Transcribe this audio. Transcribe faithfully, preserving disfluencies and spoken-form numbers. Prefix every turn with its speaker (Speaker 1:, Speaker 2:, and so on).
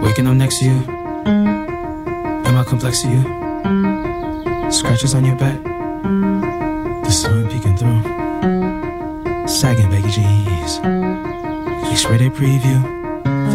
Speaker 1: Waking up next to you, am I complex to you? Scratches on your back, the sun peeking through, sagging baggy jeans, X-rated preview.